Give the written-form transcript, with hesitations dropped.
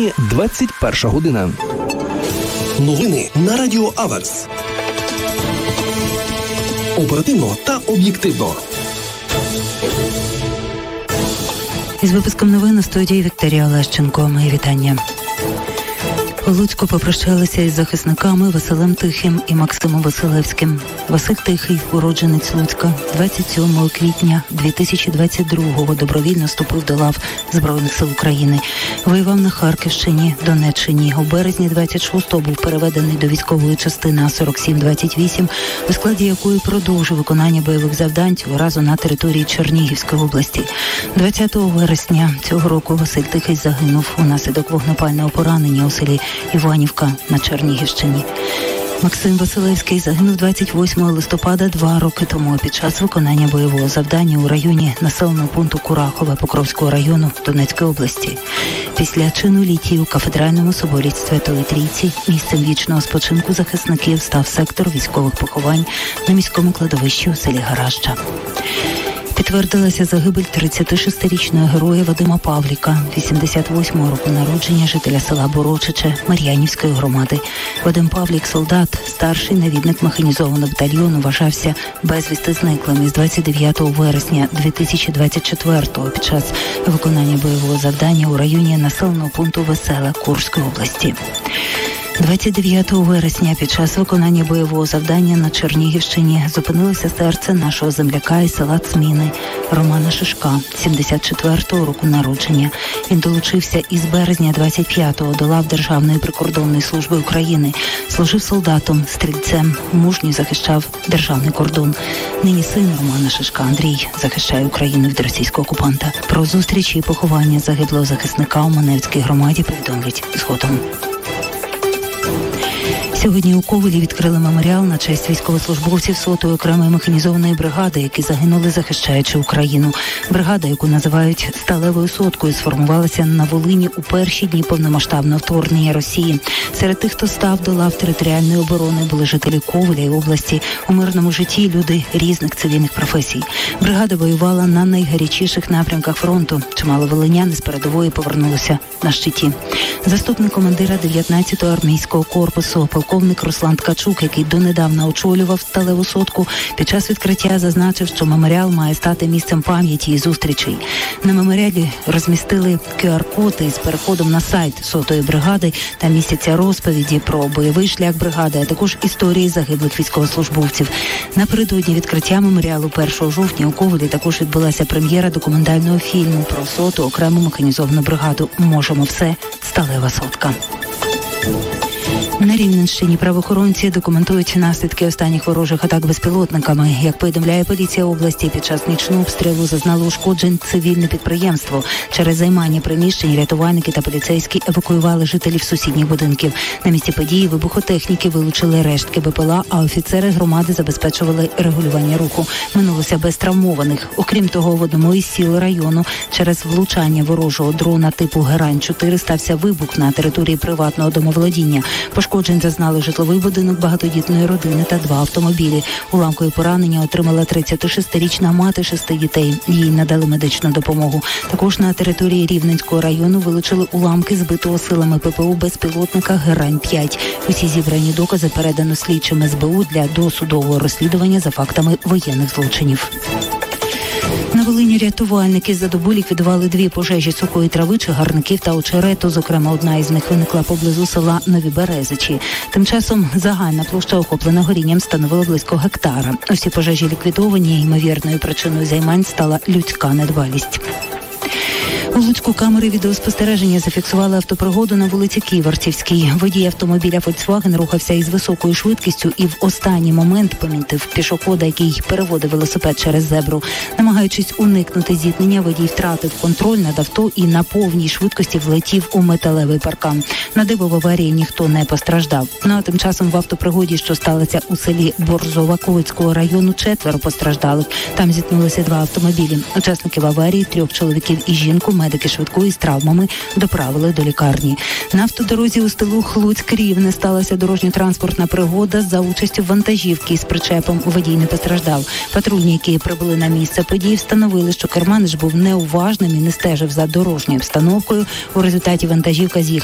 Нині 21 година. Новини на Радіо Аверс. Оперативно та об'єктивно. Із випуском новин у студії Вікторія Олещенко. Мої вітання. У Луцьку попрощалися із захисниками Василем Тихим і Максимом Василевським. Василь Тихий, уродженець Луцька, 27 квітня 2022-го добровільно вступив до лав Збройних сил України. Воював на Харківщині, Донеччині. У березні 26-го був переведений до військової частини А4728, у складі якої продовжив виконання бойових завдань цього разу на території Чернігівської області. 20 вересня цього року Василь Тихий загинув унаслідок вогнепального поранення у селі Іванівка на Чернігівщині. Максим Василевський загинув 28 листопада 2 роки тому під час виконання бойового завдання у районі населеного пункту Курахове Покровського району Донецької області. Після чину літії у кафедральному соборі Святої Трійці місцем вічного спочинку захисників став сектор військових поховань на міському кладовищі у селі Гаражча. Підтвердилася загибель 36-річного героя Вадима Павліка, 88-го року народження, жителя села Борочиче Мар'янівської громади. Вадим Павлік – солдат, старший навідник механізованого батальйону, вважався безвісти зниклим із 29 вересня 2024-го під час виконання бойового завдання у районі населеного пункту Веселе Курської області. 29 вересня під час виконання бойового завдання на Чернігівщині зупинилося серце нашого земляка із села Цміни Романа Шишка, 74-го року народження. Він долучився із березня 25-го до лав Державної прикордонної служби України. Служив солдатом, стрільцем, мужньо захищав державний кордон. Нині син Романа Шишка Андрій захищає Україну від російського окупанта. Про зустрічі і поховання загиблого захисника у Маневській громаді повідомлять згодом. Сьогодні у Ковелі відкрили меморіал на честь військовослужбовців 100-ї окремої механізованої бригади, які загинули, захищаючи Україну. Бригада, яку називають «Сталевою соткою», сформувалася на Волині у перші дні повномасштабного вторгнення Росії. Серед тих, хто став до лав територіальної оборони, були жителі Ковеля і області. У мирному житті люди різних цивільних професій. Бригада воювала на найгарячіших напрямках фронту. Чимало волинян з передової повернулося на щиті. Заступник командира 19-го армійського корпусу, полковник Руслан Ткачук, який донедавна очолював «Сталеву сотку», під час відкриття зазначив, що меморіал має стати місцем пам'яті і зустрічей. На меморіалі розмістили QR-код із переходом на сайт 100-ї бригади та містяться розповіді про бойовий шлях бригади, а також історії загиблих військовослужбовців. Напередодні відкриття меморіалу 1 жовтня у Ковелі також відбулася прем'єра документального фільму про 100-ту окрему механізовану бригаду «Можемо все. Сталева сотка». На Рівненщині правоохоронці документують наслідки останніх ворожих атак безпілотниками. Як повідомляє поліція області, під час нічного обстрілу зазнало ушкоджень цивільне підприємство. Через займання приміщень рятувальники та поліцейські евакуювали жителів сусідніх будинків. На місці події вибухотехніки вилучили рештки БПЛА, а офіцери громади забезпечували регулювання руху. Минулося без травмованих. Окрім того, в одному із сіл району через влучання ворожого дрона типу Герань-4 стався вибух на території приватного домоволодіння. Пошкоджень зазнали житловий будинок багатодітної родини та 2 автомобілі. Уламкові поранення отримала 36-річна мати 6 дітей. Їй надали медичну допомогу. Також на території Рівненського району вилучили уламки збитого силами ППО безпілотника Герань-5. Усі зібрані докази передано слідчим СБУ для досудового розслідування за фактами воєнних злочинів. На Волині рятувальники за добу ліквідували 2 пожежі сухої трави, чагарників та очерету. Зокрема, одна із них виникла поблизу села Нові Березичі. Тим часом загальна площа охоплена горінням становила близько гектара. Усі пожежі ліквідовані. Ймовірною причиною займань стала людська недбалість. У Луцьку камери відеоспостереження зафіксували автопригоду на вулиці Ківерцівській. Водій автомобіля Volkswagen рухався із високою швидкістю і в останній момент помітив пішохода, який переводив велосипед через зебру. Намагаючись уникнути зіткнення, водій втратив контроль над авто і на повній швидкості влетів у металевий паркан. На диво в аварії ніхто не постраждав. Ну а тим часом в автопригоді, що сталося у селі Борзова Ковицького району, 4 постраждалих. Там зіткнулися 2 автомобілі. Учасників аварії, 3 чоловіків і жінку, медики швидкої з травмами доправили до лікарні. На автодорозі у селу Луцьк-Рівне сталася дорожньо-транспортна пригода за участю вантажівки з причепом. Водій не постраждав. Патрульні, які прибули на місце події, встановили, що керманич був неуважним і не стежив за дорожньою обстановкою. У результаті вантажівка з'їхала